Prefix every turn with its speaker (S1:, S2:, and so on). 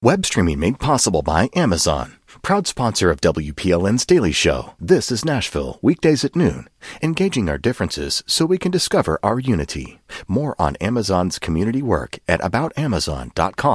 S1: Web streaming made possible by Amazon. Proud sponsor of WPLN's Daily Show. This is Nashville, weekdays at noon. Engaging our differences so we can discover our unity. More on Amazon's community work at aboutamazon.com.